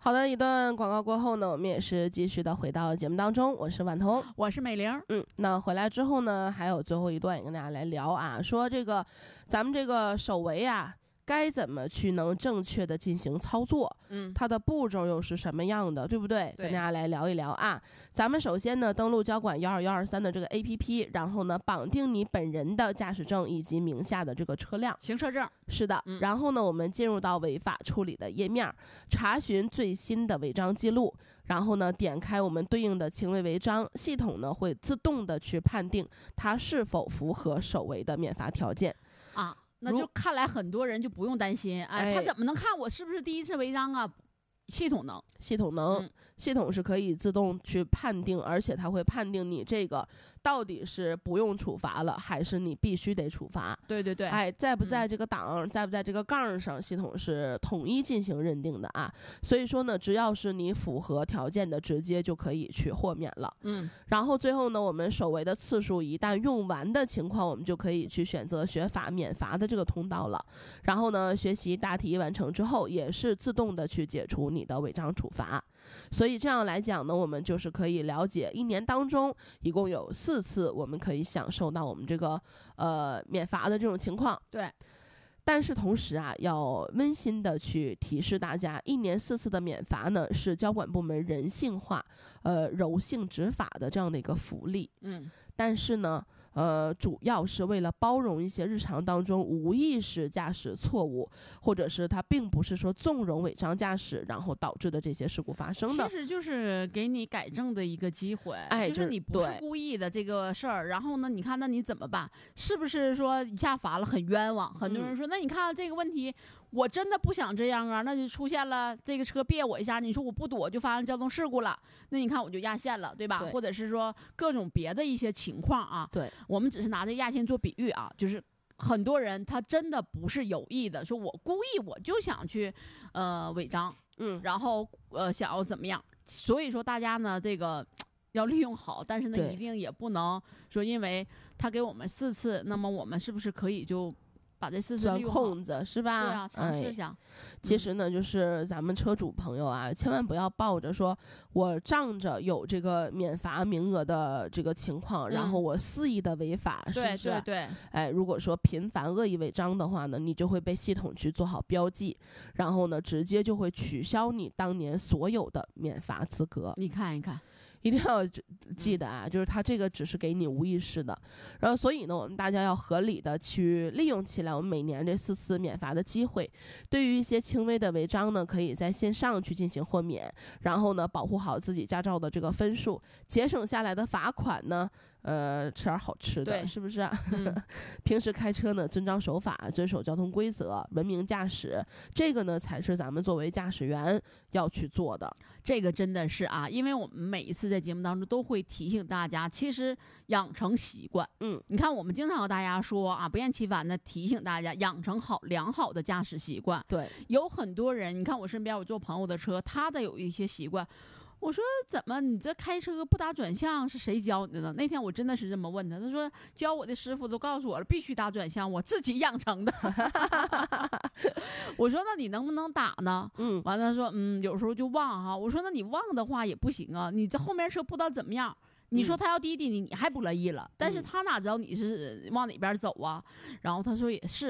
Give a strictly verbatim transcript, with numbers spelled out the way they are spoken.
好的，一段广告过后呢，我们也是继续的回到节目当中，我是婉彤， 我是美玲。 嗯，那回来之后呢，还有最后一段也跟大家来聊啊，说这个咱们这个手围啊，该怎么去能正确的进行操作， 嗯， 它的步骤又是什么样的，对不对？ 对， 跟大家来聊一聊啊。咱们首先呢，登录交管一二一二三的这个 A P P， 然后呢，绑定你本人的驾驶证以及名下的这个车辆行车证。 是的、嗯、然后呢，我们进入到违法处理的页面，查询最新的违章记录，然后呢，点开我们对应的轻微违章，系统呢会自动的去判定它是否符合首违的免罚条件啊。那就看来很多人就不用担心，哎，哎他怎么能看我是不是第一次违章啊？系统能， 系统能、嗯，系统是可以自动去判定，而且它会判定你这个到底是不用处罚了，还是你必须得处罚。 对对对， 哎，在不在这个档、嗯，在不在这个杠上，系统是统一进行认定的啊。所以说呢，只要是你符合条件的，直接就可以去豁免了。 嗯， 然后最后呢，我们首违的次数一旦用完的情况，我们就可以去选择学法免罚的这个通道了。然后呢，学习大题完成之后，也是自动的去解除你的违章处罚。所以这样来讲呢，我们就是可以了解一年当中一共有四次我们可以享受到我们这个呃免罚的这种情况。 对， 但是同时啊，要温馨的去提示大家，一年四次的免罚呢，是交管部门人性化、呃柔性执法的这样的一个福利。 嗯， 但是呢，呃，主要是为了包容一些日常当中无意识驾驶错误，或者是它并不是说纵容违章驾驶，然后导致的这些事故发生的。 其实就是给你改正的一个机会， 哎， 就是你不是故意的这个事儿。然后呢，你看那你怎么办？是不是说一下罚了很冤枉？很多人说，嗯、那你看这个问题，我真的不想这样啊，那就出现了这个车别我一下，你说我不躲就发生交通事故了，那你看我就压线了，对吧？ 对， 或者是说各种别的一些情况啊。 对。 我们只是拿这压线做比喻啊，就是很多人他真的不是有意的，说我故意我就想去呃违章， 嗯， 然后呃想要怎么样，所以说大家呢这个要利用好，但是呢一定也不能说因为他给我们四次，那么我们是不是可以就把这四次利用好空子是吧？ 对啊，尝试一下、 哎。其实呢，就是咱们车主朋友啊，千万不要抱着说我仗着有这个免罚名额的这个情况， 嗯、 然后我肆意的违法，是不是？ 对对对。 哎，如果说频繁恶意违章的话呢，你就会被系统去做好标记，然后呢，直接就会取消你当年所有的免罚资格。 你看一看。 一定要记得啊，就是它这个只是给你无意识的，然后所以呢，我们大家要合理的去利用起来我们每年这四次免罚的机会。对于一些轻微的违章呢，可以在线上去进行豁免，然后呢，保护好自己驾照的这个分数，节省下来的罚款呢，呃，吃点好吃的，是不是、啊嗯、平时开车呢，遵章守法，遵守交通规则，文明驾驶，这个呢才是咱们作为驾驶员要去做的。 这个真的是啊，因为我们每一次在节目当中都会提醒大家，其实养成习惯， 嗯， 你看我们经常和大家说啊，不厌其烦的提醒大家养成好良好的驾驶习惯。 对， 有很多人，你看我身边我坐朋友的车，他的有一些习惯。我说怎么你这开车不打转向是谁教你的呢？那天我真的是这么问他，他说教我的师傅都告诉我了，必须打转向，我自己养成的。我说那你能不能打呢？ 嗯， 完了他说嗯，有时候就忘哈。我说那你忘的话也不行啊，你这后面车不知道怎么样。你说他要滴滴你，你还不乐意了，但是他哪知道你是往哪边走啊？然后他说也是